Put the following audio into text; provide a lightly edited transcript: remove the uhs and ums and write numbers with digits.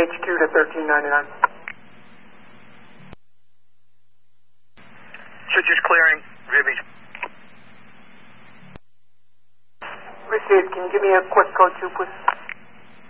HQ to 1399. Switches clearing. Ribbies. Received. Can you give me a quick code 2, please?